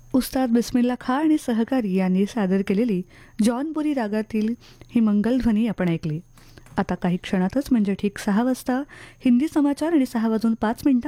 उस्ताद बिस्मिल्ला खां आणि सहकारी यांनी सादर केलेली जॉनपुरी रागातील ही मंगलध्वनी आपण ऐकली. आता काही क्षणातच म्हणजे ठीक 6 वाजता हिंदी समाचार आणि 6 वाजून 5 मिनिटांनी